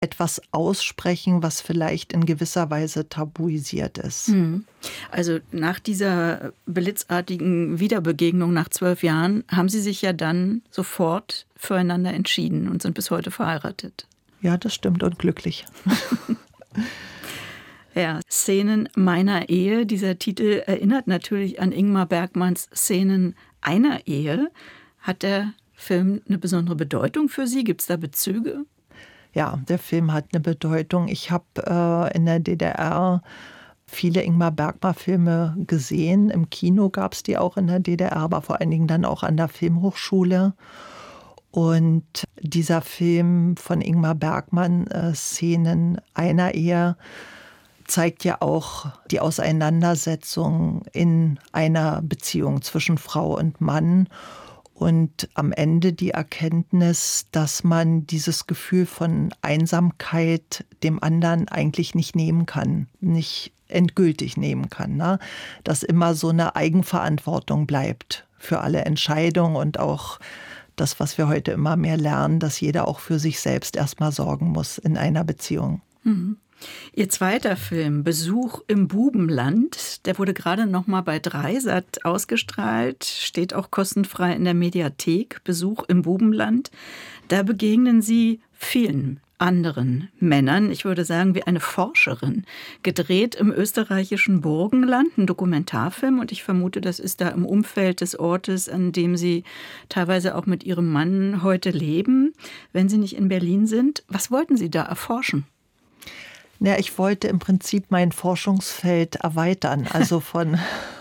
etwas aussprechen, was vielleicht in gewisser Weise tabuisiert ist. Also nach dieser blitzartigen Wiederbegegnung nach 12 Jahren haben Sie sich ja dann sofort füreinander entschieden und sind bis heute verheiratet. Ja, das stimmt, und glücklich. Ja, Szenen meiner Ehe. Dieser Titel erinnert natürlich an Ingmar Bergmanns Szenen einer Ehe. Hat der Film eine besondere Bedeutung für Sie? Gibt es da Bezüge? Ja, der Film hat eine Bedeutung. Ich habe in der DDR viele Ingmar Bergman-Filme gesehen. Im Kino gab es die auch in der DDR, aber vor allen Dingen dann auch an der Filmhochschule. Und dieser Film von Ingmar Bergman, Szenen einer Ehe, zeigt ja auch die Auseinandersetzung in einer Beziehung zwischen Frau und Mann und am Ende die Erkenntnis, dass man dieses Gefühl von Einsamkeit dem anderen eigentlich nicht nehmen kann, nicht endgültig nehmen kann, ne? Dass immer so eine Eigenverantwortung bleibt für alle Entscheidungen und auch das, was wir heute immer mehr lernen, dass jeder auch für sich selbst erstmal sorgen muss in einer Beziehung. Ihr zweiter Film, Besuch im Bubenland, der wurde gerade noch mal bei Dreisat ausgestrahlt, steht auch kostenfrei in der Mediathek, Besuch im Bubenland. Da begegnen Sie vielen anderen Männern, ich würde sagen wie eine Forscherin, gedreht im österreichischen Burgenland, ein Dokumentarfilm, und ich vermute, das ist da im Umfeld des Ortes, an dem Sie teilweise auch mit Ihrem Mann heute leben, wenn Sie nicht in Berlin sind. Was wollten Sie da erforschen? Ja, ich wollte im Prinzip mein Forschungsfeld erweitern, also von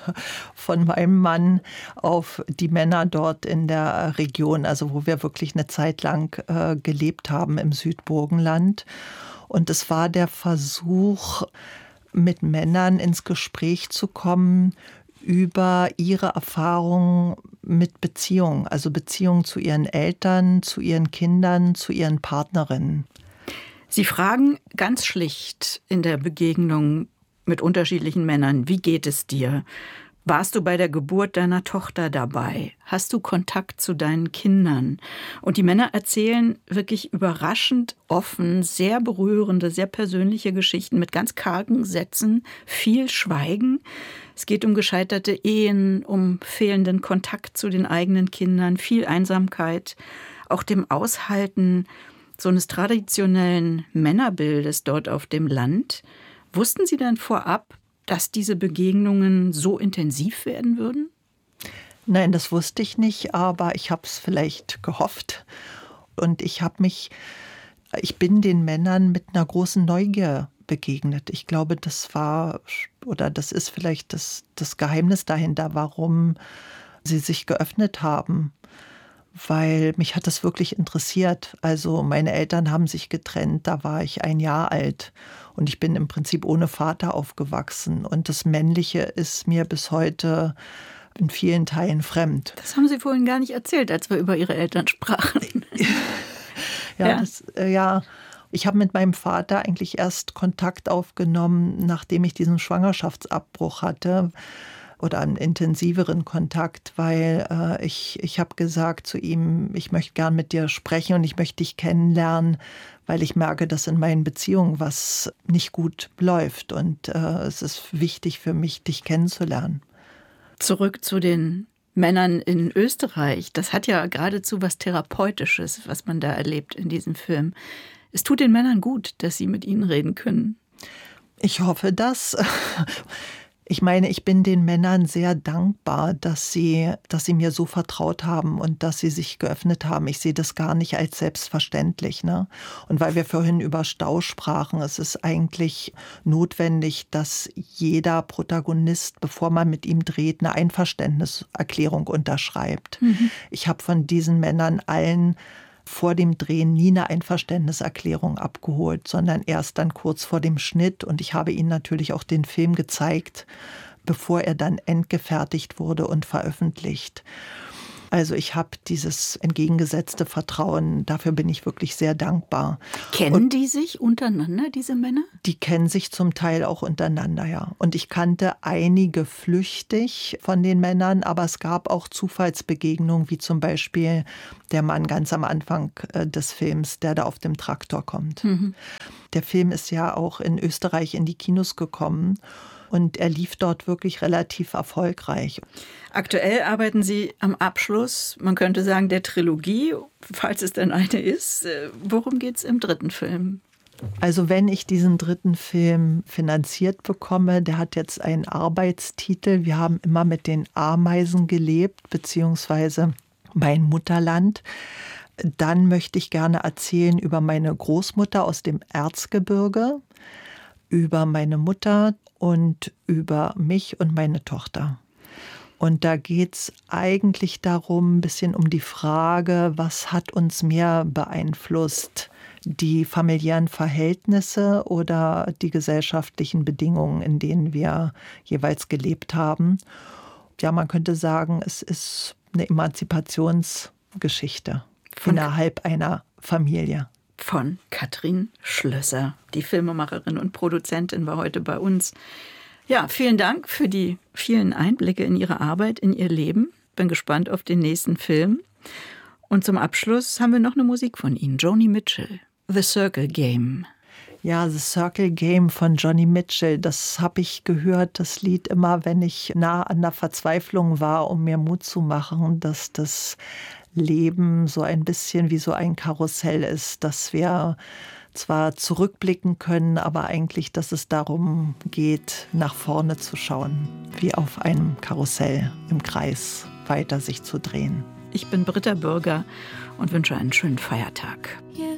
meinem Mann auf die Männer dort in der Region, also wo wir wirklich eine Zeit lang gelebt haben im Südburgenland. Und es war der Versuch, mit Männern ins Gespräch zu kommen über ihre Erfahrungen mit Beziehungen, also Beziehungen zu ihren Eltern, zu ihren Kindern, zu ihren Partnerinnen. Sie fragen ganz schlicht in der Begegnung mit unterschiedlichen Männern, wie geht es dir? Warst du bei der Geburt deiner Tochter dabei? Hast du Kontakt zu deinen Kindern? Und die Männer erzählen wirklich überraschend offen, sehr berührende, sehr persönliche Geschichten mit ganz kargen Sätzen, viel Schweigen. Es geht um gescheiterte Ehen, um fehlenden Kontakt zu den eigenen Kindern, viel Einsamkeit, auch dem Aushalten so eines traditionellen Männerbildes dort auf dem Land. Wussten Sie denn vorab, dass diese Begegnungen so intensiv werden würden? Nein, das wusste ich nicht, aber ich habe es vielleicht gehofft. Und ich bin den Männern mit einer großen Neugier begegnet. Ich glaube, das ist vielleicht das Geheimnis dahinter, warum sie sich geöffnet haben. Weil mich hat das wirklich interessiert. Also meine Eltern haben sich getrennt, da war ich 1 Jahr alt. Und ich bin im Prinzip ohne Vater aufgewachsen. Und das Männliche ist mir bis heute in vielen Teilen fremd. Das haben Sie vorhin gar nicht erzählt, als wir über Ihre Eltern sprachen. Ich habe mit meinem Vater eigentlich erst Kontakt aufgenommen, nachdem ich diesen Schwangerschaftsabbruch hatte. Oder einen intensiveren Kontakt, weil ich habe gesagt zu ihm, ich möchte gern mit dir sprechen und ich möchte dich kennenlernen, weil ich merke, dass in meinen Beziehungen was nicht gut läuft und es ist wichtig für mich, dich kennenzulernen. Zurück zu den Männern in Österreich. Das hat ja geradezu was Therapeutisches, was man da erlebt in diesem Film. Es tut den Männern gut, dass Sie mit ihnen reden können. Ich hoffe das. Ich meine, ich bin den Männern sehr dankbar, dass sie mir so vertraut haben und dass sie sich geöffnet haben. Ich sehe das gar nicht als selbstverständlich, ne? Und weil wir vorhin über Stau sprachen, es ist eigentlich notwendig, dass jeder Protagonist, bevor man mit ihm dreht, eine Einverständniserklärung unterschreibt. Ich habe von diesen Männern allen vor dem Drehen nie eine Einverständniserklärung abgeholt, sondern erst dann kurz vor dem Schnitt. Und ich habe ihnen natürlich auch den Film gezeigt, bevor er dann endgefertigt wurde und veröffentlicht. Also ich habe dieses entgegengesetzte Vertrauen, dafür bin ich wirklich sehr dankbar. Kennen die sich untereinander, diese Männer? Die kennen sich zum Teil auch untereinander, ja. Und ich kannte einige flüchtig von den Männern, aber es gab auch Zufallsbegegnungen, wie zum Beispiel der Mann ganz am Anfang des Films, der da auf dem Traktor kommt. Mhm. Der Film ist ja auch in Österreich in die Kinos gekommen. Und er lief dort wirklich relativ erfolgreich. Aktuell arbeiten Sie am Abschluss, man könnte sagen, der Trilogie, falls es denn eine ist. Worum geht es im dritten Film? Also wenn ich diesen dritten Film finanziert bekomme, der hat jetzt einen Arbeitstitel. Wir haben immer mit den Ameisen gelebt, beziehungsweise mein Mutterland. Dann möchte ich gerne erzählen über meine Großmutter aus dem Erzgebirge, über meine Mutter und über mich und meine Tochter. Und da geht es eigentlich darum, ein bisschen um die Frage, was hat uns mehr beeinflusst? Die familiären Verhältnisse oder die gesellschaftlichen Bedingungen, in denen wir jeweils gelebt haben? Ja, man könnte sagen, es ist eine Emanzipationsgeschichte innerhalb einer Familie. Von Katrin Schlösser. Die Filmemacherin und Produzentin war heute bei uns. Ja, vielen Dank für die vielen Einblicke in Ihre Arbeit, in Ihr Leben. Bin gespannt auf den nächsten Film. Und zum Abschluss haben wir noch eine Musik von Ihnen. Joni Mitchell, The Circle Game. Ja, The Circle Game von Joni Mitchell, das habe ich gehört, das Lied immer, wenn ich nah an der Verzweiflung war, um mir Mut zu machen, dass das Leben so ein bisschen wie so ein Karussell ist, dass wir zwar zurückblicken können, aber eigentlich, dass es darum geht, nach vorne zu schauen, wie auf einem Karussell im Kreis weiter sich zu drehen. Ich bin Britta Bürger und wünsche einen schönen Feiertag. You